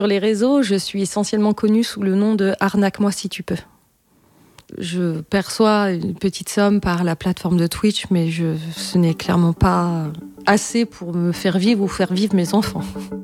Sur les réseaux, je suis essentiellement connue sous le nom de Arnaque-moi si tu peux. Je perçois une petite somme par la plateforme de Twitch, mais ce n'est clairement pas assez pour me faire vivre ou faire vivre mes enfants.